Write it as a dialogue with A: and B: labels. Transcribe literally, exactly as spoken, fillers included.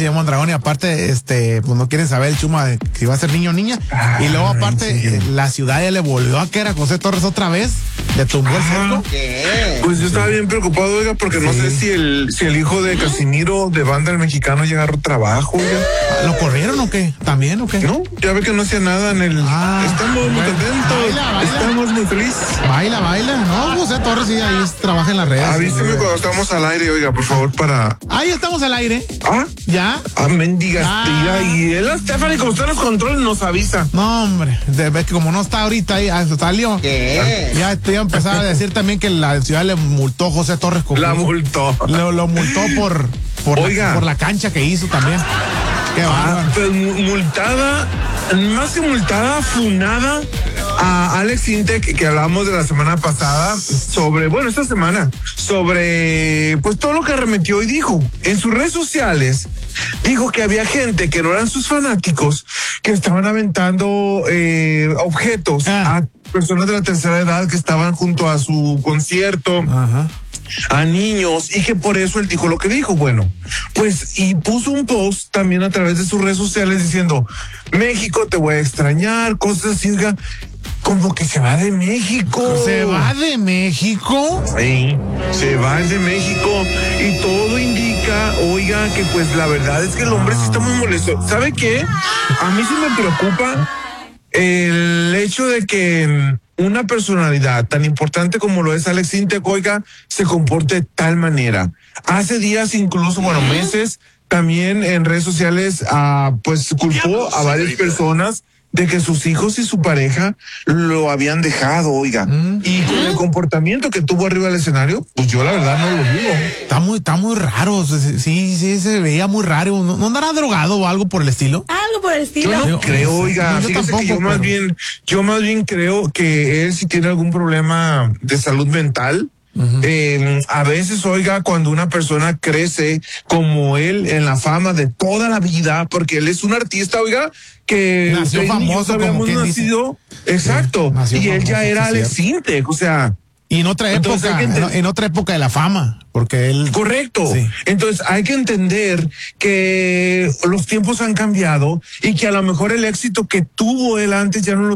A: se llama Mondragón, y aparte, este, pues no quieren saber el Chuma de si va a ser niño o niña. Ay, y luego aparte, sí. la ciudad ya le volvió a querer a José Torres otra vez, le tumbó el cerco.
B: Pues yo estaba bien preocupado, oiga, porque sí. no sé si el, si el hijo de Casimiro de Banda El Mexicano ya agarró trabajo, oiga.
A: ¿Lo corrieron o qué? ¿También o qué?
B: No, ya ve que no hacía nada en el... Ah, estamos muy contentos, baila, baila. estamos muy felices.
A: Baila, baila. No, José Torres sí, ahí trabaja en las redes.
B: Avíseme sí, cuando estamos al aire, oiga, por favor, para...
A: Ahí estamos al aire.
B: ¿Ah?
A: ¿Ya?
B: Ah, mendigas, ah. tía. Y él, Stephanie, como está en los controles, nos avisa.
A: No, hombre, ves que como no está ahorita ahí, salió.
B: ¿Qué?
A: Ya te iba a empezar a decir también que la ciudad le multó José Torres. Con
B: la multó.
A: Lo, lo multó por, por,
B: oiga.
A: La, por la cancha que hizo también. Qué
B: ah, pues multada, más que multada, funada a Alex Intec, que hablamos de la semana pasada, sobre, bueno, esta semana, sobre, pues todo lo que arremetió y dijo en sus redes sociales. Dijo que había gente que no eran sus fanáticos, que estaban aventando eh, objetos ah. a personas de la tercera edad que estaban junto a su concierto. Ajá. A niños, y que por eso él dijo lo que dijo. Bueno, pues, y puso un post también a través de sus redes sociales diciendo: México, te voy a extrañar, cosas así, como que se va de México.
A: ¿Se va de México?
B: Sí, se va de México, y todo indica, oiga, que pues la verdad es que el hombre sí está muy molesto. ¿Sabe qué? A mí sí me preocupa el hecho de que una personalidad tan importante como lo es Alex Intec, oiga, se comporte de tal manera. Hace días, incluso, bueno, meses, también en redes sociales, ah, pues culpó a varias personas de que sus hijos y su pareja lo habían dejado, oiga. Mm. Y con el comportamiento que tuvo arriba del escenario, pues yo la verdad no lo digo.
A: Está muy, está muy raro, sí, sí, se veía muy raro. ¿No, no andará drogado o algo por el estilo?
C: Algo por el estilo.
B: Yo no creo, oiga,
A: no, yo
B: fíjese
A: tampoco,
B: que yo
A: pero...
B: más bien, yo más bien creo que él sí tiene algún problema de salud mental. Uh-huh. Eh, a veces, oiga, cuando una persona crece como él en la fama de toda la vida, porque él es un artista, oiga, que
A: nació famoso,
B: habíamos nacido, dice. Exacto, sí, nació y famoso, él ya era Alex Intec, o sea,
A: y en otra época, en, en otra época de la fama, porque él...
B: Correcto. Sí. Entonces hay que entender que los tiempos han cambiado y que a lo mejor el éxito que tuvo él antes ya no lo